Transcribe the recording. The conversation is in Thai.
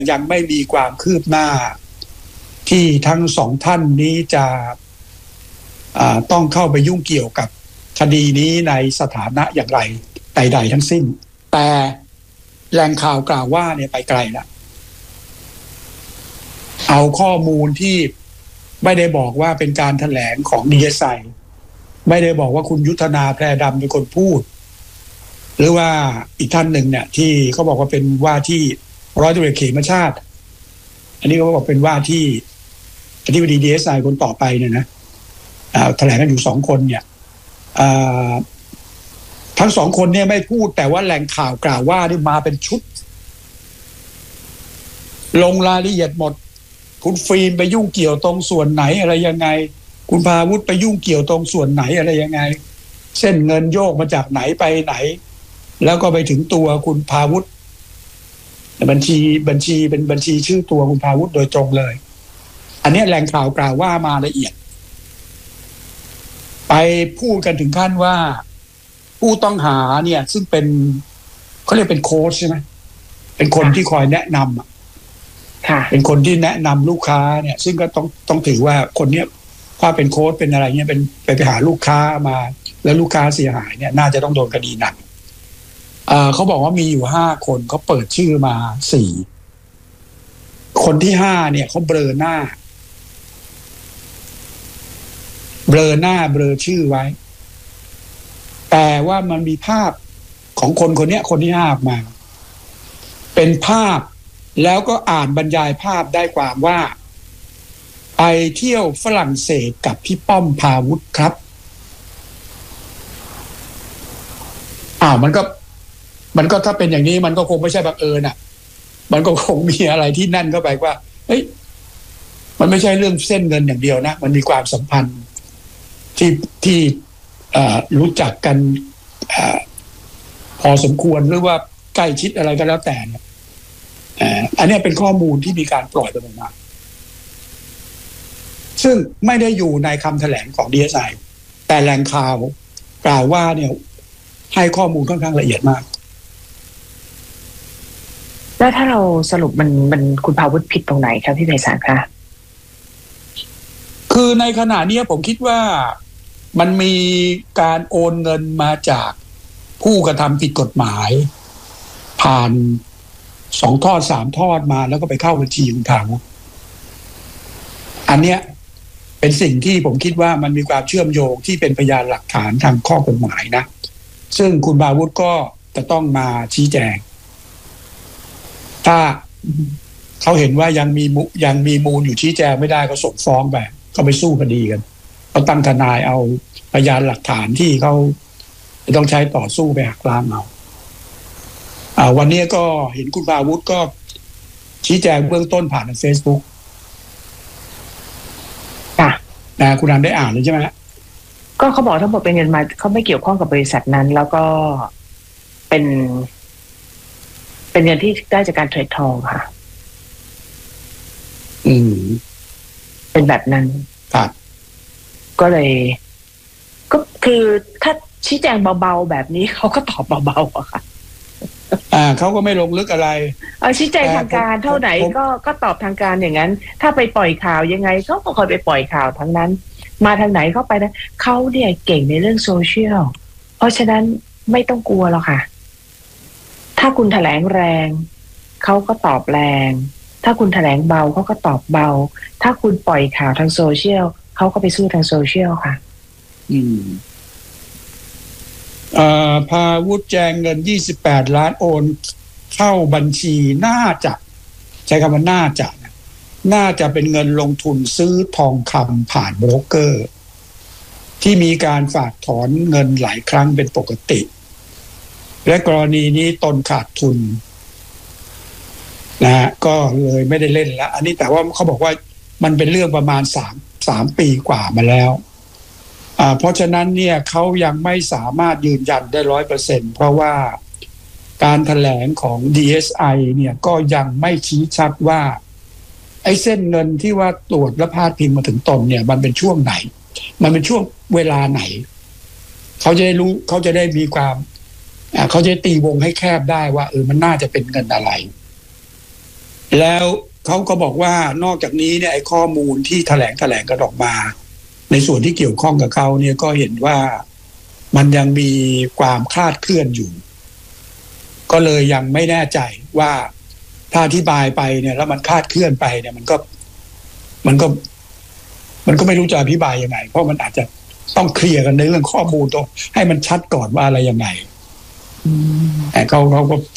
ยังไม่มีความคืบหน้าที่ทั้งสองท่านนี้จะต้องเข้าไปยุ่งเกี่ยวกับคดีนี้ในสถานะอย่างไรใดๆทั้งสิ้นแต่แหล่งข่าวกล่าวว่าเนี่ยไปไกลแล้วเอาข้อมูลที่ไม่ได้บอกว่าเป็นการแถลงของ DSI ไม่ได้บอกว่าคุณยุทธนาแพรดำเป็นคนพูดหรือว่าอีกท่านหนึ่งเนี่ยที่เขาบอกว่าเป็นว่าที่ร้อยตำรวจเอกเขมชาติอันนี้เขาบอกเป็นว่าที่อธิบดี DSI คนต่อไปเนี่ยนะแถลงกันอยู่2 คนเนี่ยทั้ง2 คนเนี่ยไม่พูดแต่ว่าแหล่งข่าวกล่าวว่านี่มาเป็นชุดลงรายละเอียดหมดคุณฟิล์มไปยุ่งเกี่ยวตรงส่วนไหนอะไรยังไงคุณพาวุฒิไปยุ่งเกี่ยวตรงส่วนไหนอะไรยังไงเส้นเงินโยกมาจากไหนไปไหนแล้วก็ไปถึงตัวคุณพาวุฒิบัญชีเป็นบัญชีชื่อตัวคุณพาวุฒิโดยตรงเลยอันนี้แหล่งข่าวกล่าวว่ามาละเอียดไปพูดกันถึงขั้นว่าผู้ต้องหาเนี่ยซึ่งเป็นเขาเรียกเป็นโค้ชใช่ไหมเป็นคนที่คอยแนะนำเป็นคนที่แนะนำลูกค้าเนี่ยซึ่งก็ต้องถือว่าคนเนี้ยถ้าเป็นโค้ชเป็นอะไรเงี้ยเป็นไปหาลูกค้ามาแล้วลูกค้าเสียหายเนี่ยน่าจะต้องโดนคดีหนักเขาบอกว่ามีอยู่5 คนเขาเปิดชื่อมา4 คนที่5เนี่ยเขาเบลอหน้าเบลอชื่อไว้แต่ว่ามันมีภาพของคนเนี้ยคนที่5มาเป็นภาพแล้วก็อ่านบรรยายภาพได้ความว่าไปเที่ยวฝรั่งเศสกับพี่ป้อมพาวุฒิครับมันก็ถ้าเป็นอย่างนี้มันก็คงไม่ใช่บังเอิญมันก็คงมีอะไรที่นั่นเข้าไปว่าเฮ้ยมันไม่ใช่เรื่องเส้นเงินอย่างเดียวนะมันมีความสัมพันธ์ที่รู้จักกันพอสมควรหรือว่าใกล้ชิดอะไรก็แล้วแต่เนี่ยอันนี้เป็นข้อมูลที่มีการปล่อยออกมาซึ่งไม่ได้อยู่ในคำแถลงของ DSI แต่แหล่งข่าวกล่าวว่าเนี่ยให้ข้อมูลค่อนข้างละเอียดมากแล้วถ้าเราสรุปมันคุณพาวุฒิผิดตรงไหนครับพี่ไพศาลคะคือในขณะนี้ผมคิดว่ามันมีการโอนเงินมาจากผู้กระทำผิดกฎหมายผ่าน2 ทอด 3 ทอดมาแล้วก็ไปเข้าบัญชีของทางอันเนี้ยเป็นสิ่งที่ผมคิดว่ามันมีความเชื่อมโยงที่เป็นพยานหลักฐานทางข้อกฎหมายนะซึ่งคุณพาวุฒิก็จะต้องมาชี้แจงถ้าเขาเห็นว่ายังมีมูลอยู่ชี้แจงไม่ได้ก็ส่งฟ้องไปก็ไปสู้คดีกันเขาตั้งทนายเอาพยานหลักฐานที่เขาต้องใช้ต่อสู้ไปหักล้างเอาวันนี้ก็เห็นคุณพาวุฒิก็ชี้แจงเบื้องต้นผ่านทาง Facebook นะคุณนันได้อ่านเลยใช่ไหมก็เขาบอกทั้งหมดเป็นเงินมาเขาไม่เกี่ยวข้องกับบริษัทนั้นแล้วก็เป็นเงินที่ได้จากการเทรดทองค่ะเป็นแบบนั้นครับก็เลยก็คือถ้าชี้แจงเบาๆแบบนี้เขาก็ตอบเบาๆอะค่ะเขาก็ไม่ลงลึกอะไรชี้แจงทางการเท่าไหนก็ตอบทางการอย่างนั้นถ้าไปปล่อยข่าวยังไงเขาก็คอยไปปล่อยข่าวทั้งนั้นมาทางไหนเข้าไปนะเขาเนี่ยเก่งในเรื่องโซเชียลเพราะฉะนั้นไม่ต้องกลัวหรอกค่ะถ้าคุณแถลงแรงเขาก็ตอบแรงถ้าคุณแถลงเบาเขาก็ตอบเบาถ้าคุณปล่อยข่าวทางโซเชียลเขาก็ไปสู้ทางโซเชียลค่ะพาวุฒิแจงเงิน28 ล้านโอนเข้าบัญชีน่าจะใช้คำว่าน่าจะเป็นเงินลงทุนซื้อทองคำผ่านโบรกเกอร์ที่มีการฝากถอนเงินหลายครั้งเป็นปกติและกรณีนี้ตนขาดทุนนะฮะก็เลยไม่ได้เล่นแล้วอันนี้แต่ว่าเขาบอกว่ามันเป็นเรื่องประมาณ3 ปีกว่ามาแล้วเพราะฉะนั้นเนี่ยเขายังไม่สามารถยืนยันได้ 100% เพราะว่าการแถลงของ DSI เนี่ยก็ยังไม่ชี้ชัดว่าไอ้เส้นเงินที่ว่าตรวจและพาดพิงมาถึงตนเนี่ยมันเป็นช่วงไหนมันเป็นช่วงเวลาไหนเขาจะได้รู้เขาจะได้มีความเขาจะตีวงให้แคบได้ว่ามันน่าจะเป็นเงินอะไรแล้วเขาก็บอกว่านอกจากนี้เนี่ยไอ้ข้อมูลที่แถลงกันออกมาในส่วนที่เกี่ยวข้องกับเขาเนี่ยก็เห็นว่ามันยังมีความคลาดเคลื่อนอยู่ ก็เลยยังไม่แน่ใจว่าถ้าอธิบายไปเนี่ยแล้วมันคลาดเคลื่อนไปเนี่ยมันก็ไม่รู้จะอธิบายยังไงเพราะมันอาจจะต้องเคลียร์กันในเรื่องข้อมูลตรงให้มันชัดก่อนว่าอะไรยังไงแต่เขา